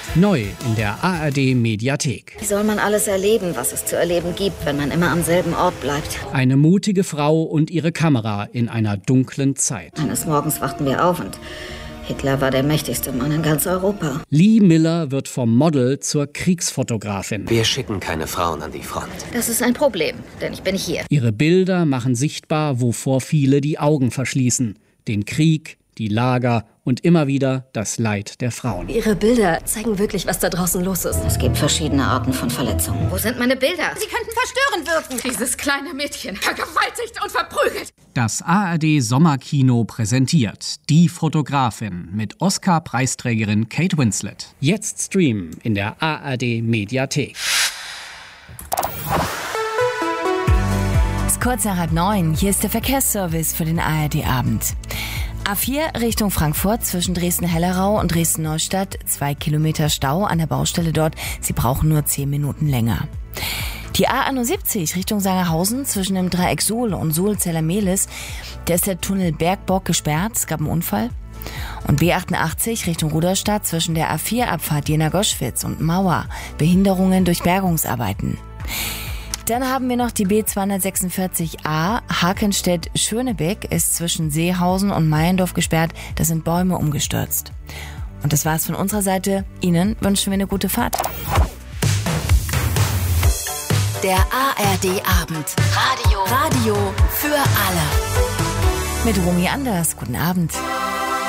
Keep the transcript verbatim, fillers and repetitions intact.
Neu in der A R D-Mediathek. Wie soll man alles erleben, was es zu erleben gibt, wenn man immer am selben Ort bleibt? Eine mutige Frau und ihre Kamera in einer dunklen Zeit. Eines Morgens wachten wir auf und Hitler war der mächtigste Mann in ganz Europa. Lee Miller wird vom Model zur Kriegsfotografin. Wir schicken keine Frauen an die Front. Das ist ein Problem, denn ich bin hier. Ihre Bilder machen sichtbar, wovor viele die Augen verschließen. Den Krieg, die Lager und immer wieder das Leid der Frauen. Ihre Bilder zeigen wirklich, was da draußen los ist. Es gibt verschiedene Arten von Verletzungen. Wo sind meine Bilder? Sie könnten verstörend wirken. Dieses kleine Mädchen, vergewaltigt und verprügelt. Das A R D-Sommerkino präsentiert Die Fotografin mit Oscar-Preisträgerin Kate Winslet. Jetzt streamen in der A R D-Mediathek. Es ist kurz nach halb neun. Hier ist der Verkehrsservice für den A R D-Abend. A vier Richtung Frankfurt zwischen Dresden-Hellerau und Dresden-Neustadt. Zwei Kilometer Stau an der Baustelle dort. Sie brauchen nur zehn Minuten länger. Die A einundsiebzig Richtung Sangerhausen zwischen dem Dreieck Suhl und Suhl-Zellermehlis. Da ist der Tunnel Bergbock gesperrt. Es gab einen Unfall. Und B achtundachtzig Richtung Rudolstadt zwischen der A vier Abfahrt Jena-Goschwitz und Mauer. Behinderungen durch Bergungsarbeiten. Dann haben wir noch die B zweihundertsechsundvierzig A. Hakenstedt-Schönebeck ist zwischen Seehausen und Meiendorf gesperrt. Da sind Bäume umgestürzt. Und das war's von unserer Seite. Ihnen wünschen wir eine gute Fahrt. Der A R D-Abend. Radio. Radio für alle. Mit Romy Anders. Guten Abend.